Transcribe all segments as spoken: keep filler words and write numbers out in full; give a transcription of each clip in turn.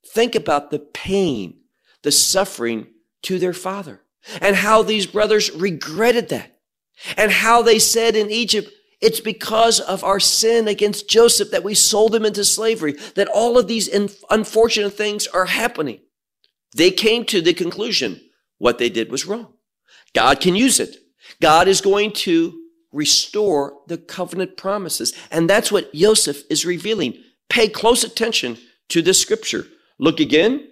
think about the pain, the suffering to their father, and how these brothers regretted that, and how they said in Egypt, it's because of our sin against Joseph that we sold him into slavery, that all of these unfortunate things are happening. They came to the conclusion what they did was wrong. God can use it. God is going to restore the covenant promises. And that's what Joseph is revealing. Pay close attention to this scripture. Look again.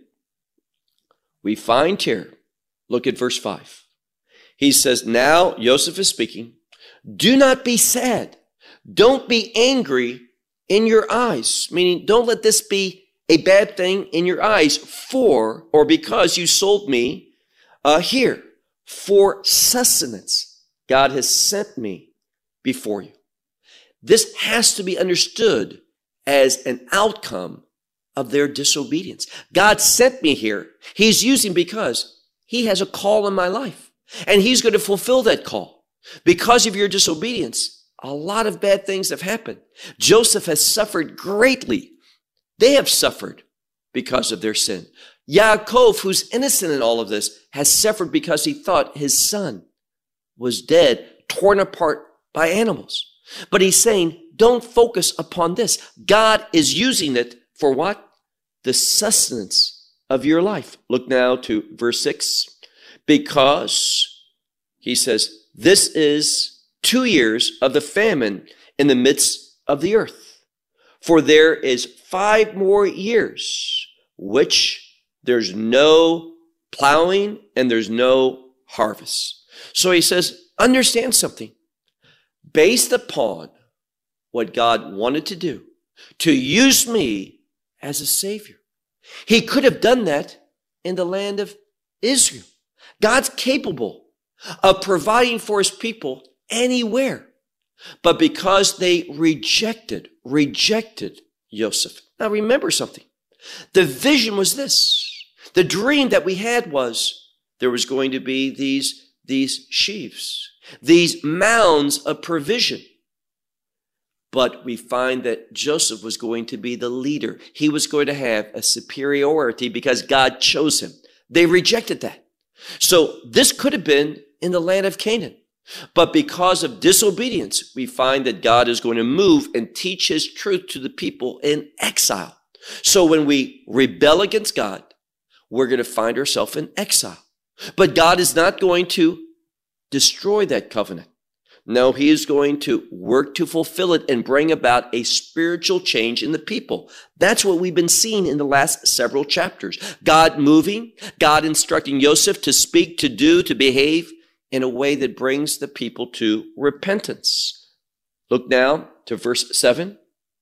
We find here, look at verse five. He says, now Joseph is speaking, do not be sad. Don't be angry in your eyes. Meaning, don't let this be a bad thing in your eyes for, or because you sold me uh, here for sustenance. God has sent me before you. This has to be understood as an outcome of their disobedience. God sent me here. He's using because he has a call in my life, and he's going to fulfill that call. Because of your disobedience, a lot of bad things have happened. Joseph has suffered greatly. They have suffered because of their sin. Yaakov, who's innocent in all of this, has suffered because he thought his son was dead, torn apart by animals. But he's saying, don't focus upon this. God is using it for what? The sustenance of your life. Look now to verse six. Because, he says, this is two years of the famine in the midst of the earth. For there is five more years, which there's no plowing and there's no harvest. So he says, understand something. Based upon what God wanted to do, to use me as a savior. He could have done that in the land of Israel. God's capable of providing for his people anywhere. But because they rejected, rejected Joseph. Now remember something. The vision was this. The dream that we had was there was going to be these, these sheaves, these mounds of provision. But we find that Joseph was going to be the leader. He was going to have a superiority because God chose him. They rejected that. So this could have been in the land of Canaan. But because of disobedience, we find that God is going to move and teach his truth to the people in exile. So when we rebel against God, we're going to find ourselves in exile. But God is not going to destroy that covenant. No, he is going to work to fulfill it and bring about a spiritual change in the people. That's what we've been seeing in the last several chapters. God moving, God instructing Joseph to speak, to do, to behave in a way that brings the people to repentance. Look now to verse seven.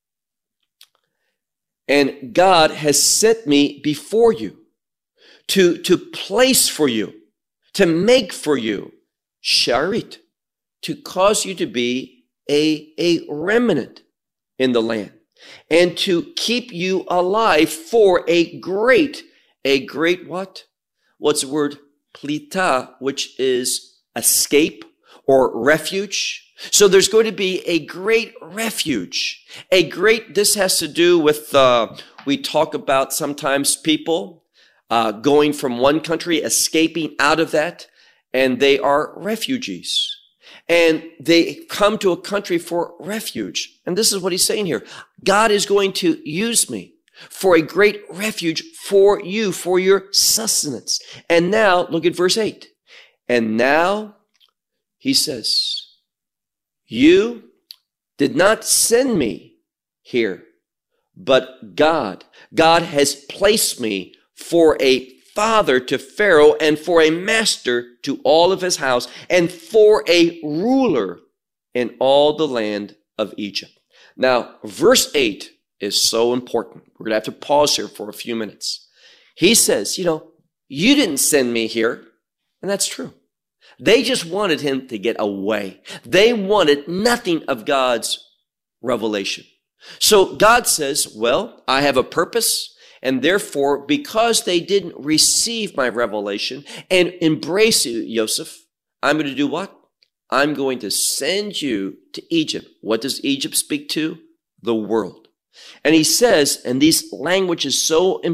And God has sent me before you to, to place for you, to make for you, sharit, to cause you to be a, a remnant in the land and to keep you alive for a great, a great what? What's the word? Plita, which is escape or refuge. So there's going to be a great refuge, a great, this has to do with, uh, we talk about sometimes people uh, going from one country, escaping out of that, and they are refugees. And they come to a country for refuge. And this is what he's saying here. God is going to use me for a great refuge for you, for your sustenance. And now, look at verse eight. And now, he says, you did not send me here, but God. God has placed me for a father to Pharaoh and for a master to all of his house and for a ruler in all the land of Egypt. Now, verse eight is so important. We're going to have to pause here for a few minutes. He says, you know, you didn't send me here. And that's true. They just wanted him to get away. They wanted nothing of God's revelation. So God says, well, I have a purpose. And therefore, because they didn't receive my revelation and embrace you, Joseph, I'm going to do what? I'm going to send you to Egypt. What does Egypt speak to? The world. And he says, and these language is so important,